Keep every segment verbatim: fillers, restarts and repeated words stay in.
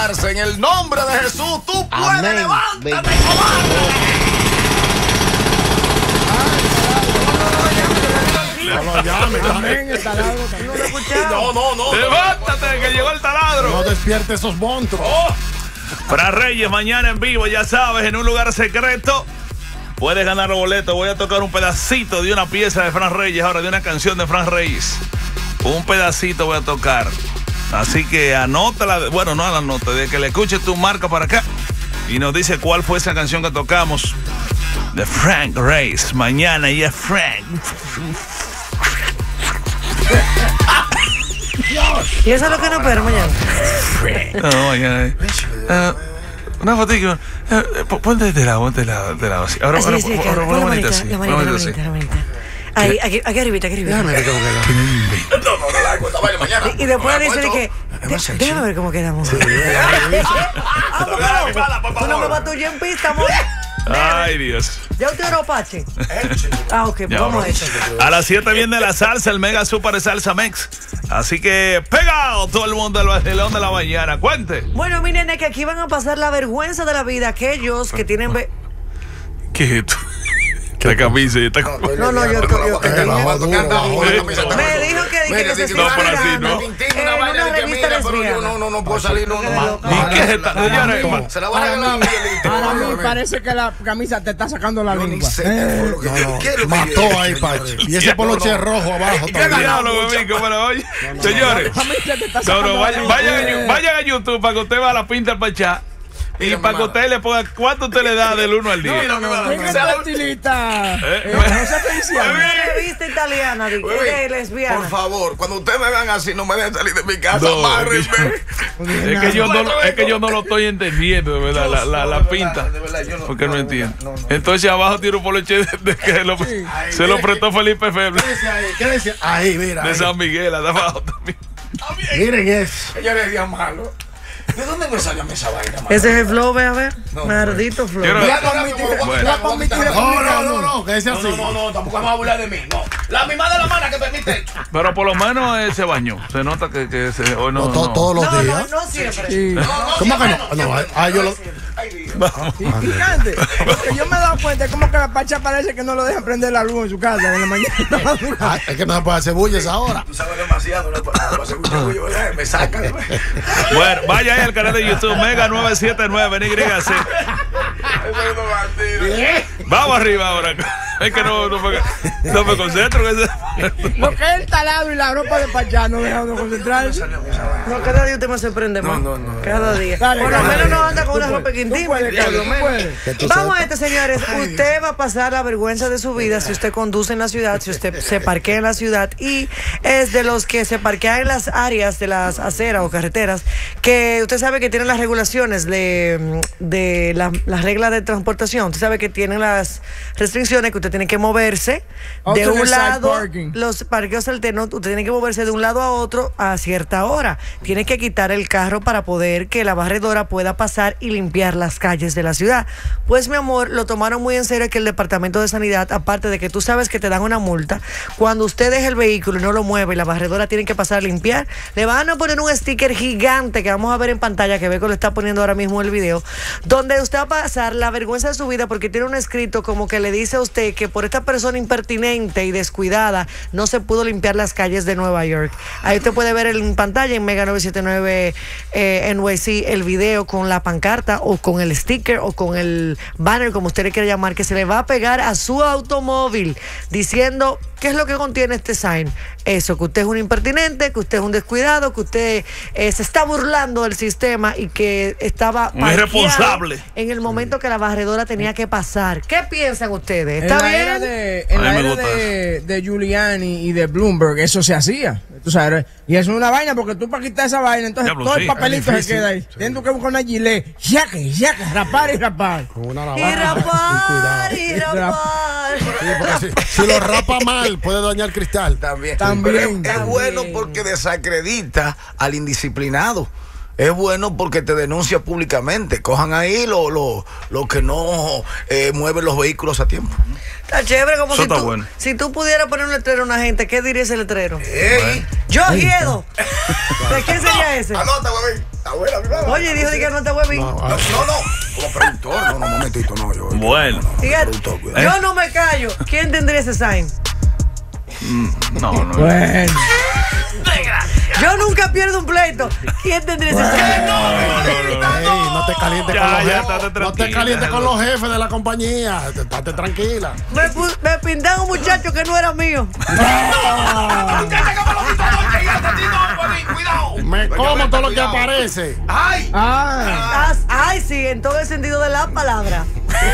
En el nombre de Jesús, tú puedes. Amén. Levántate, cobarde. No lo llames, Amén, el taladro. No lo escuchamos. No, no, no. Levántate, que llegó el taladro. no despierte esos monstruos. Oh. Fran Reyes, mañana en vivo, ya sabes, en un lugar secreto. Puedes ganar los boletos. Voy a tocar un pedacito de una pieza de Fran Reyes, ahora de una canción de Fran Reyes. Un pedacito voy a tocar. Así que anótala, bueno, no la anota, de que le escuches tu marca para acá y nos dice cuál fue esa canción que tocamos de Frank Reyes. Mañana y es Frank. Y eso es lo que nos espera mañana. No, mañana. Uh, una fotico. Uh, ponte de este lado, ponte de lado, de lado. Así. Ahora, Así, ahora, sí, ahora, claro. ahora, Pon la una manita, manita así. la Una manita, la manita así. manita, la manita. Ahí, aquí, aquí arribita, aquí arribita. Déjame ver cómo queda. No, no, no la hago esta vaina mañana. Y después No la le dice hago que, esto. de- déjame ver cómo quedamos. Ah, ¿por qué Dale, no? bala, por Tú no me favor. vas tú ya en pista, amor. Ay, Dios. ¿Ya usted era Pache? Ah, ok, pues Ya, vamos bro. a eso. A las siete viene la salsa, el mega super salsa mex. Así que pegado todo el mundo del vacilón de la mañana. Cuente. Bueno, mi nene, que aquí van a pasar la vergüenza de la vida aquellos que tienen... ve- ¿Qué es esto? La camisa y esta cosa. No, no, yo estoy... yo- Eh, bajó duro, bajó Me duro. Me dijo que, que Mire, necesitaba no, por así, ganar. ¿no? Tintín, En una vaina una de que revista mira, pero yo lesbiana. no, no, no puedo salir, no, no. ¿Y qué es esta? Señores, Se la voy a regalar a Miguelito. Ah, Para mí Parece que la camisa te está sacando la Yo ni lengua. sé qué fue lo que No, yo- qué es lo no, que yo- mató ahí, Pache. Y ese poloche rojo abajo ¿Y qué también. diablo, Gomico, pero oye, señores, La camisa te está no, sacando no, la vayan, lengua. vayan, a, Yu- vayan a YouTube para que usted vea la pinta al pachá y Mira, para que mamá. usted le ponga cuánto usted le da del uno al diez. Mira, mira, ¿Quién es mira. la estilista? Eh, Eh, bueno. José Feliciano. Revista italiana, de, Uy, de lesbiana. Por favor, cuando ustedes me vean así, no me dejen salir de mi casa. No, Amárrenme. Es que yo no, lo- es que yo no lo estoy entendiendo, de verdad, la, la, la No, de pinta. verdad, de verdad, yo no- Porque no no, de entiendo. verdad, no, no. Entonces abajo tiene un poloche de, de que lo- se lo prestó Felipe Feble ¿Qué decía ahí? ¿Qué decía? Ahí, mira. de ahí. San Miguel, de abajo también. Miren eso. Ella le decía malo. ¿De dónde me salió a mí esa vaina, mano? Ese es el flow, ve a ver. No, Maldito flow. Yo no- Mira, no, no, no, no, Bueno. no, no, no, No, no, no, no, que dice no, así. no, no, tampoco vamos a burlar de mí, no. La misma de la mano que permite. Pero por lo menos eh, se bañó. Se nota que, que se, hoy no. No, to- no. todos los No, no, días. no siempre. Sí. ¿Cómo que no? No, ah, yo lo. Ay, Dios. Y picante. Lo que yo me he dado cuenta es como que la Pacha parece que no lo dejan prender la luz en su casa en la mañana. Ah, es que no se puede hacer bullas ahora. Tú sabes demasiado, no para hacer mucho bullo, ¿verdad? Me sacan. Bueno, vaya ahí al canal de YouTube Mega nueve siete nueve N Y C. Vamos arriba ahora. Es que no, no, me, no me concentro. que se- Lo que es el taladro y la ropa de Pacha no dejan de concentrarse. No, cada día usted me sorprende más. No, no, no. Cada día. Dale, Por lo dale. menos no anda con Tú una puedes, ropa que tú intime. puedes, por lo Carlos, tú menos. puedes. Que tú Vamos a sepas. este, señores. Usted va a pasar la vergüenza de su vida si usted conduce en la ciudad, si usted se parquea en la ciudad y es de los que se parquean en las áreas de las aceras o carreteras, que usted sabe que tienen las regulaciones de, de la- las reglas de transportación. Usted sabe que tienen las restricciones que usted tiene que moverse de Alternate un side lado, parking. los parqueos alternos, usted tiene que moverse de un lado a otro a cierta hora. Tiene que quitar el carro para poder que la barredora pueda pasar y limpiar las calles de la ciudad. Pues, mi amor, lo tomaron muy en serio que el Departamento de Sanidad, aparte de que tú sabes que te dan una multa, cuando usted deja el vehículo y no lo mueve y la barredora tiene que pasar a limpiar, le van a poner un sticker gigante que vamos a ver en pantalla, que Beco lo está poniendo ahora mismo en el video, donde usted va a pasar la vergüenza de su vida porque tiene un escrito como que le dice a usted que por esta persona impertinente y descuidada no se pudo limpiar las calles de Nueva York. Ahí usted puede ver en pantalla en Mega nueve siete nueve eh, N Y C el video con la pancarta o con el sticker o con el banner, como usted le quiera llamar, que se le va a pegar a su automóvil diciendo qué es lo que contiene este sign. Eso, que usted es un impertinente, que usted es un descuidado, que usted eh, se está burlando del sistema y que estaba Un parqueado irresponsable. en el momento que la barredora tenía que pasar. ¿Qué piensan ustedes? En ¿Está la era bien? de, en A mí la me era gusta de, de Giuliani y de Bloomberg, eso se hacía. Tú sabes, y eso es una vaina, porque tú para quitar esa vaina, entonces Diablo, todo sí. el papelito Es se difícil. queda ahí. Tienes que buscar una gilet, yaque, yaque, rapar y rapar. Con una Y navaja. rapar, y Cuidado. rapar. Sí, porque si, si lo rapa mal, puede dañar cristal. También. También. Pero es, es bueno porque desacredita al indisciplinado. es bueno porque te denuncia públicamente. Cojan ahí los lo, lo que no eh, mueven los vehículos a tiempo. Está chévere, como Eso si está tú, bueno. si tú pudieras poner un letrero a una gente, ¿qué diría ese letrero? Ey. Yo Giedo. ¿De quién sería ese? Anota, huevín. Abuela, mi mamá. Oye, dijo de que no te huevín. No, No, ah, no, no. Como productor, no, no, un momentito, no. Yo, Bueno. no, no, no, Fíjate, productor, cuidado. yo no me callo. ¿Quién tendría ese sign? No, no. Bueno. Yo nunca pierdo un pleito. ¿Quién tendría ese sign? ey, no te calientes Ya, con los ya, jefes. estate No te tranquila. calientes con los jefes de la compañía. Estate tranquila. Me, pu- me pintaron un muchacho que no era mío. Muchacha, que me lo quitó anoche y hasta ti no, huevín, cuidado. Me como vete, todo lo que cuidado. aparece. Ay. Ah, As- Ay, sí, en todo el sentido de la palabra.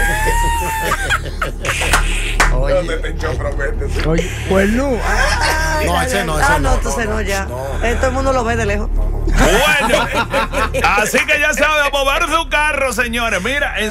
¿Dónde te echó, promete, sí? oye, pues no. Ay, No, ay, ese ay. no, ese Ah, no, no, entonces no, no, no, ya. no. Eh, todo el mundo lo ve de lejos. Bueno, así que ya sabe, a mover su carro, señores. Mira, en